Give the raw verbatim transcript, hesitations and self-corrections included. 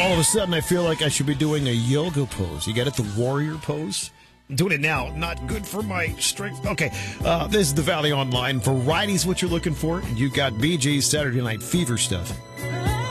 all of a sudden I feel like I should be doing a yoga pose. You got it, the warrior pose? I'm doing it now. Not good for my strength. Okay, uh, this is the Valley Online. Variety's what you're looking for. And you got B G's Saturday Night Fever stuff.